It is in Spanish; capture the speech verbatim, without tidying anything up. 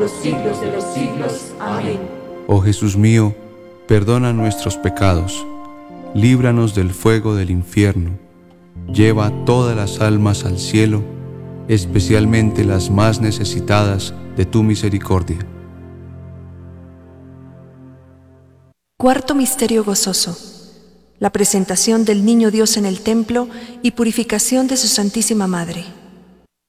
los siglos de los siglos. Amén. Oh Jesús mío, perdona nuestros pecados, líbranos del fuego del infierno, lleva todas las almas al cielo, especialmente las más necesitadas de tu misericordia. Cuarto misterio gozoso: la presentación del Niño Dios en el templo y purificación de su Santísima Madre.